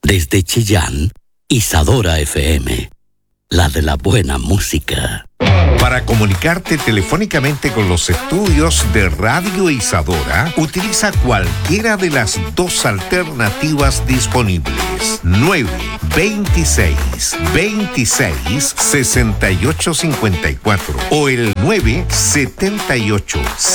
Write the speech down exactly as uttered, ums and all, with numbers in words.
Desde Chillán, Isadora F M, la de la buena música. Para comunicarte telefónicamente con los estudios de Radio Isadora, utiliza cualquiera de las dos alternativas disponibles. nueve veintiséis veintiséis sesenta y ocho cincuenta y cuatro o el nueve setenta y ocho